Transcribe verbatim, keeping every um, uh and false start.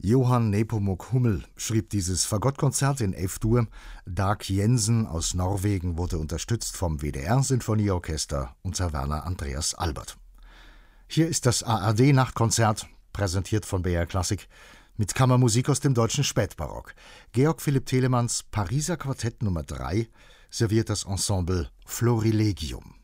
Johann Nepomuk Hummel schrieb dieses Fagottkonzert in F-Dur. Dag Jensen aus Norwegen wurde unterstützt vom W D R-Sinfonieorchester unter Werner Andreas Albert. Hier ist das A R D-Nachtkonzert, präsentiert von B R Klassik, mit Kammermusik aus dem deutschen Spätbarock. Georg Philipp Telemanns Pariser Quartett Nummer drei serviert das Ensemble Florilegium.